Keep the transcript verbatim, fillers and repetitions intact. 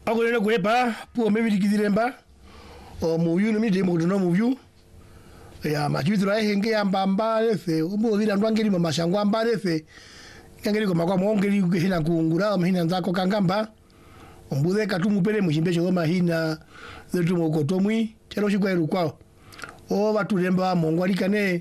akolele kuepa po mevilikiziremba o muyu no mide mo no muyu ya majidra henge ambamba lefe umbo vila ndwangeli mo mashangwa ambalefe ngeli ko makwa mongeli hina kungura mahina nzako kangamba umbuze katumupele muchimbeshe wo mahina zetu mokotomwi chero shikweru kwao o batulemba mongwalikane